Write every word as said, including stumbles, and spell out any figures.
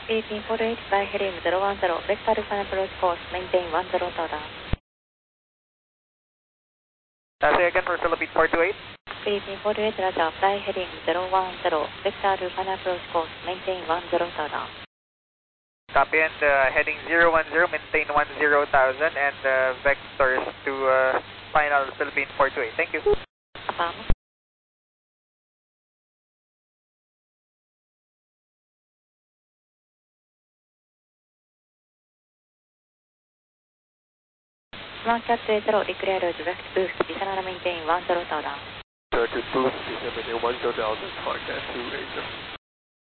P P four eight by heading zero one zero, vector final approach course, maintain one zero total. Say again for Philippine four two eight. P P four eight, Roger, fly heading zero one zero, vector final approach course, maintain one zero total. Copy, and uh, heading zero one zero, maintain one zero thousand, and uh, vectors to uh, final Philippine four two eight. Thank you. Affirm. Launch at zero, declare direct boost, descend maintain one zero total. Directed boost, descend maintain one zero thousand, contact two eight zero.